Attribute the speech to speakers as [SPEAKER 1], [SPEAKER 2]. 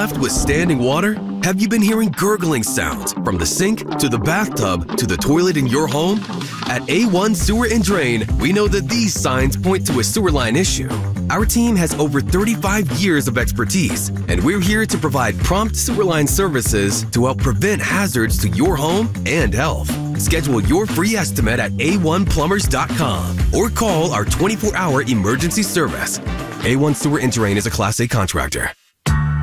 [SPEAKER 1] left with standing water? Have you been hearing gurgling sounds from the sink to the bathtub to the toilet in your home? At A1 Sewer and Drain, we know that these signs point to a sewer line issue. Our team has over 35 years of expertise, and we're here to provide prompt sewer line services to help prevent hazards to your home and health. Schedule your free estimate at a1plumbers.com or call our 24-hour emergency service. A1 Sewer and Drain is a Class A contractor.